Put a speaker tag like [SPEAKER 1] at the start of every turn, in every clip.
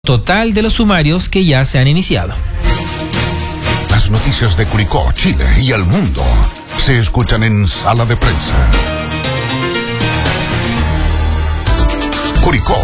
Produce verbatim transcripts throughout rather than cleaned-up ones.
[SPEAKER 1] total de los sumarios que ya se han iniciado.
[SPEAKER 2] Las noticias de Curicó, Chile y el mundo se escuchan en Sala de Prensa. Curicó.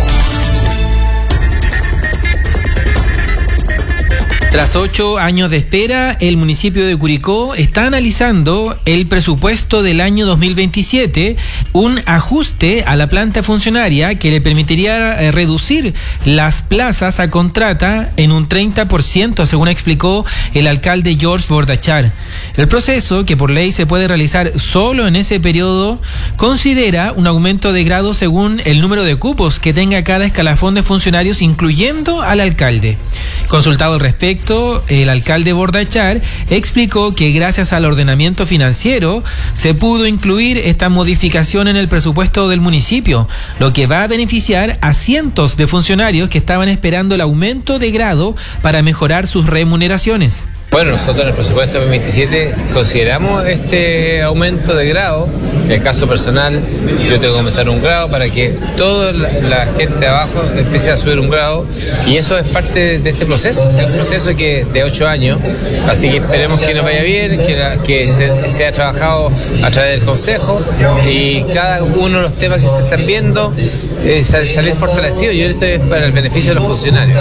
[SPEAKER 1] Tras ocho años de espera, el municipio de Curicó está analizando el presupuesto del año dos mil veintisiete, un ajuste a la planta funcionaria que le permitiría reducir las plazas a contrata en un treinta por ciento, según explicó el alcalde George Bordachar. El proceso, que por ley se puede realizar solo en ese periodo, considera un aumento de grado según el número de cupos que tenga cada escalafón de funcionarios, incluyendo al alcalde. Consultado al respecto, el alcalde Bordachar explicó que gracias al ordenamiento financiero se pudo incluir esta modificación en el presupuesto del municipio, lo que va a beneficiar a cientos de funcionarios que estaban esperando el aumento de grado para mejorar sus remuneraciones.
[SPEAKER 3] Bueno, nosotros en el presupuesto dos mil veintisiete consideramos este aumento de grado. En el caso personal, yo tengo que aumentar un grado para que toda la, la gente de abajo empiece a subir un grado, y eso es parte de este proceso. O sea, un proceso que de ocho años, así que esperemos que nos vaya bien, que, la, que se, se ha trabajado a través del consejo, y cada uno de los temas que se están viendo eh, salir fortalecido, y esto es para el beneficio de los funcionarios.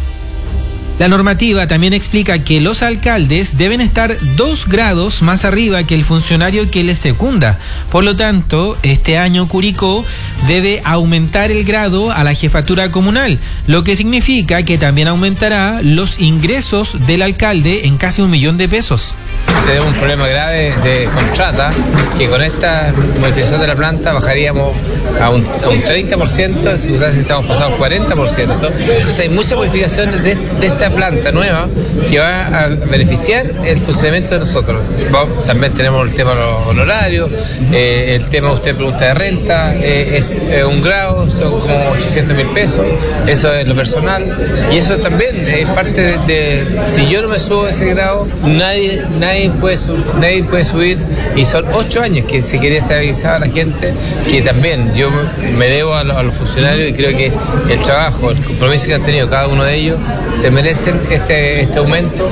[SPEAKER 1] La normativa también explica que los alcaldes deben estar dos grados más arriba que el funcionario que les secunda. Por lo tanto, este año Curicó debe aumentar el grado a la jefatura comunal, lo que significa que también aumentará los ingresos del alcalde en casi un millón de pesos.
[SPEAKER 3] Tenemos un problema grave de contrata, que con esta modificación de la planta bajaríamos a un, a un treinta por ciento, en circunstancias estamos pasando al cuarenta por ciento. Entonces hay muchas modificaciones de, de esta planta nueva que va a beneficiar el funcionamiento de nosotros. También tenemos el tema de los honorarios, eh, el tema, usted pregunta de renta, eh, es eh, un grado, son como ochocientos mil pesos, eso es lo personal, y eso también es parte de, de, si yo no me subo a ese grado, nadie, nadie puede, nadie puede subir, y son ocho años que se quería estabilizar a la gente, que también yo me debo a los, a los funcionarios, y creo que el trabajo, el compromiso que han tenido cada uno de ellos se merecen este, este aumento.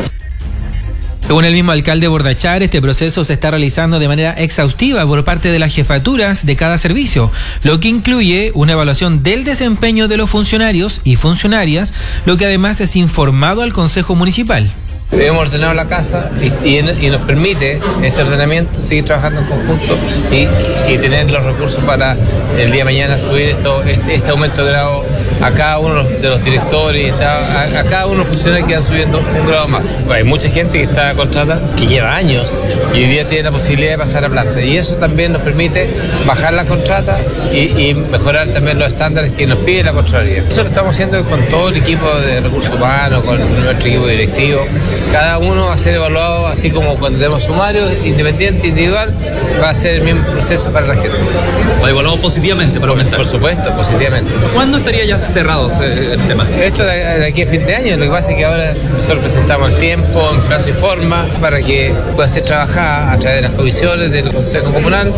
[SPEAKER 1] Según el mismo alcalde Bordachar, este proceso se está realizando de manera exhaustiva por parte de las jefaturas de cada servicio, lo que incluye una evaluación del desempeño de los funcionarios y funcionarias, lo que además es informado al Consejo Municipal.
[SPEAKER 3] Hemos ordenado la casa y, y, y nos permite este ordenamiento seguir trabajando en conjunto y, y tener los recursos para el día de mañana subir esto, este, este aumento de grado a cada uno de los directores, a, a cada uno de los funcionarios que van subiendo un grado más. Hay mucha gente que está contratada, que lleva años, y hoy día tiene la posibilidad de pasar a planta, y eso también nos permite bajar la contrata y, y mejorar también los estándares que nos pide la Contraloría. Eso lo estamos haciendo con todo el equipo de recursos humanos, con nuestro equipo directivo. Cada uno va a ser evaluado, así como cuando tenemos sumarios, independiente, individual, va a ser el mismo proceso para la gente.
[SPEAKER 4] ¿Lo evaluamos positivamente para aumentar?
[SPEAKER 3] Por supuesto, positivamente.
[SPEAKER 4] ¿Cuándo estaría ya cerrado el tema?
[SPEAKER 3] Esto de, de aquí a fin de año. Lo que pasa es que ahora nosotros presentamos el tiempo en plazo y forma para que pueda ser trabajada a través de las comisiones del Consejo Comunal.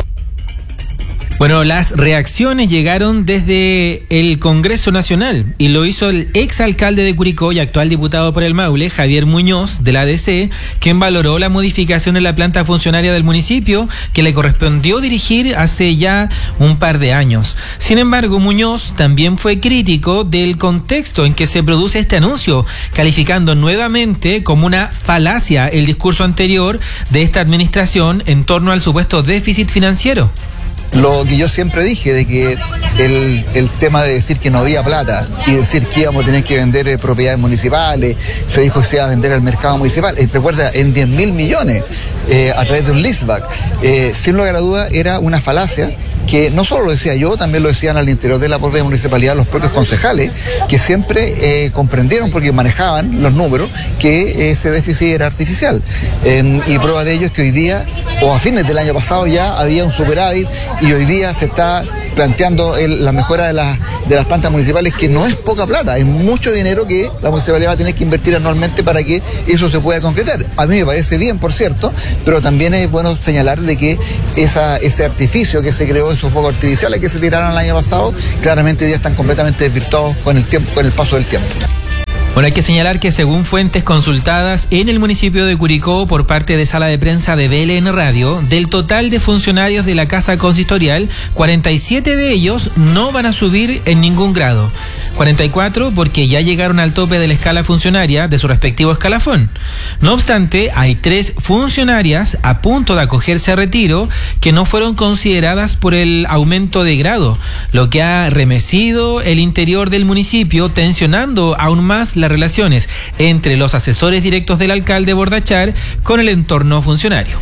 [SPEAKER 1] Bueno, las reacciones llegaron desde el Congreso Nacional, y lo hizo el exalcalde de Curicó y actual diputado por el Maule, Javier Muñoz, de la A D C, quien valoró la modificación en la planta funcionaria del municipio que le correspondió dirigir hace ya un par de años. Sin embargo, Muñoz también fue crítico del contexto en que se produce este anuncio, calificando nuevamente como una falacia el discurso anterior de esta administración en torno al supuesto déficit financiero.
[SPEAKER 5] Lo que yo siempre dije, de que el, el tema de decir que no había plata y decir que íbamos a tener que vender eh, propiedades municipales, se dijo que se iba a vender al mercado municipal, eh, recuerda, en diez mil millones eh, a través de un leaseback, eh, sin lugar a duda era una falacia que no solo lo decía yo, también lo decían al interior de la propia municipalidad los propios concejales, que siempre eh, comprendieron, porque manejaban los números, que ese déficit era artificial. Eh, y prueba de ello es que hoy día, o a fines del año pasado, ya había un superávit, y hoy día se está planteando el, la mejora de, la, de las plantas municipales, que no es poca plata, es mucho dinero que la municipalidad va a tener que invertir anualmente para que eso se pueda concretar. A mí me parece bien, por cierto, pero también es bueno señalar de que esa, ese artificio que se creó, esos fuegos artificiales que se tiraron el año pasado, claramente hoy día están completamente desvirtuados con el tiempo, con el paso del tiempo.
[SPEAKER 1] Bueno, hay que señalar que según fuentes consultadas en el municipio de Curicó por parte de sala de prensa de B L N Radio, del total de funcionarios de la Casa Consistorial, cuarenta y siete de ellos no van a subir en ningún grado. cuarenta y cuatro porque ya llegaron al tope de la escala funcionaria de su respectivo escalafón. No obstante, hay tres funcionarias a punto de acogerse a retiro que no fueron consideradas por el aumento de grado, lo que ha remecido el interior del municipio, tensionando aún más las relaciones entre los asesores directos del alcalde Bordachar con el entorno funcionario.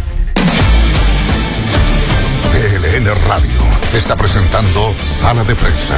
[SPEAKER 2] B L N Radio está presentando Sala de Prensa.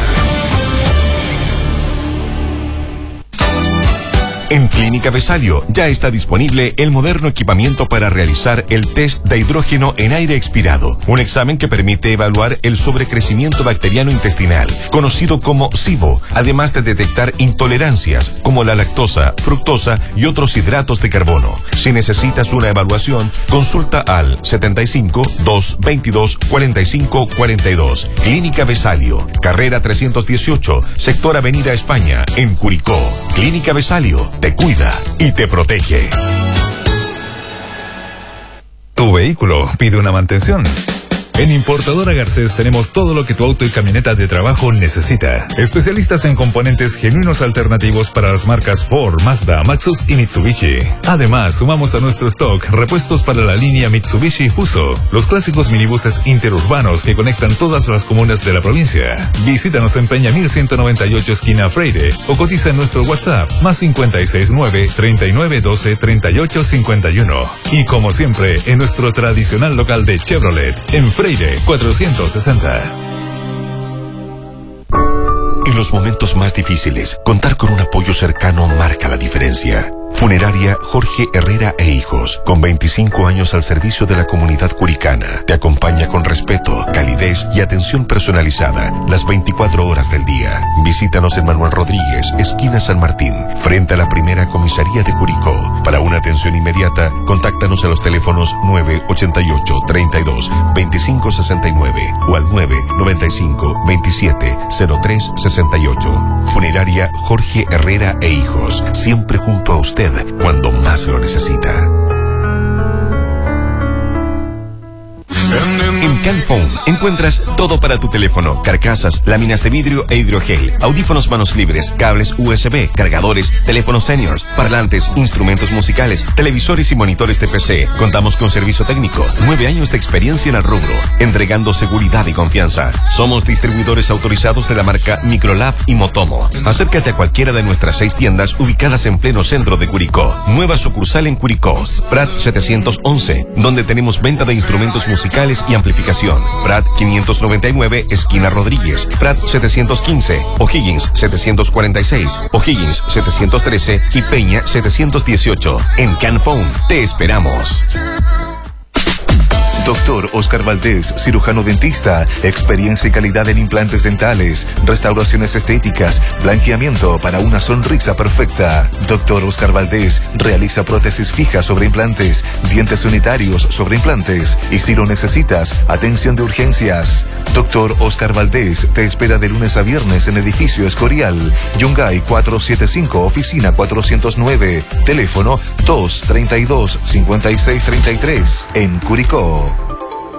[SPEAKER 6] En Clínica Vesalio ya está disponible el moderno equipamiento para realizar el test de hidrógeno en aire expirado, un examen que permite evaluar el sobrecrecimiento bacteriano intestinal, conocido como SIBO, además de detectar intolerancias como la lactosa, fructosa y otros hidratos de carbono. Si necesitas una evaluación, consulta al setenta y cinco, doscientos veintidós, cuarenta y cinco cuarenta y dos. Clínica Vesalio, carrera trescientos dieciocho, sector Avenida España, en Curicó. Clínica Vesalio te cuida y te protege.
[SPEAKER 7] Tu vehículo pide una mantención. En Importadora Garcés tenemos todo lo que tu auto y camioneta de trabajo necesita. Especialistas en componentes genuinos alternativos para las marcas Ford, Mazda, Maxus y Mitsubishi. Además, sumamos a nuestro stock repuestos para la línea Mitsubishi Fuso, los clásicos minibuses interurbanos que conectan todas las comunas de la provincia. Visítanos en Peña mil ciento noventa y ocho esquina Freire o cotiza en nuestro WhatsApp más cincuenta y seis nueve, treinta y nueve doce, treinta y ocho cincuenta y uno. Y como siempre, en nuestro tradicional local de Chevrolet, en Freire cuatrocientos sesenta.
[SPEAKER 6] En los momentos más difíciles, contar con un apoyo cercano marca la diferencia. Funeraria Jorge Herrera e Hijos, con veinticinco años al servicio de la comunidad curicana, te acompaña con respeto, calidez y atención personalizada las veinticuatro horas del día. Visítanos en Manuel Rodríguez, esquina San Martín, frente a la primera comisaría de Curicó. Para una atención inmediata, contáctanos a los teléfonos nueve ochenta y ocho, treinta y dos, veinticinco sesenta y nueve o al nueve noventa y cinco, veintisiete, cero tres sesenta y ocho. Funeraria Jorge Herrera e Hijos, siempre junto a usted cuando más lo necesita. En Canphone encuentras todo para tu teléfono: carcasas, láminas de vidrio e hidrogel, audífonos manos libres, cables U S B, cargadores, teléfonos seniors, parlantes, instrumentos musicales, televisores y monitores de P C. Contamos con servicio técnico, nueve años de experiencia en el rubro, entregando seguridad y confianza. Somos distribuidores autorizados de la marca Microlab y Motomo. Acércate a cualquiera de nuestras seis tiendas ubicadas en pleno centro de Curicó. Nueva sucursal en Curicó, Prat setecientos once, donde tenemos venta de instrumentos musicales y amplificación. Prat quinientos noventa y nueve, esquina Rodríguez. Prat setecientos quince, O'Higgins setecientos cuarenta y seis, O'Higgins setecientos trece y Peña setecientos dieciocho. En Canphone te esperamos.
[SPEAKER 8] Doctor Oscar Valdés, cirujano dentista, experiencia y calidad en implantes dentales, restauraciones estéticas, blanqueamiento para una sonrisa perfecta. Doctor Oscar Valdés realiza prótesis fijas sobre implantes, dientes unitarios sobre implantes y, si lo necesitas, atención de urgencias. Doctor Oscar Valdés te espera de lunes a viernes en edificio Escorial, Yungay cuatrocientos setenta y cinco, oficina cuatrocientos nueve, teléfono dos treinta y dos, cincuenta y seis treinta y tres, en Curicó.